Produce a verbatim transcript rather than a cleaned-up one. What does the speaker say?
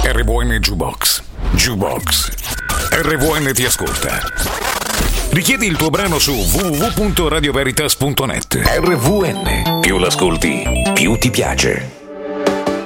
R V N Jukebox. Jukebox. R V N ti ascolta. Richiedi il tuo brano su w w w punto radio veritas punto net. R V N. Più l'ascolti, più ti piace.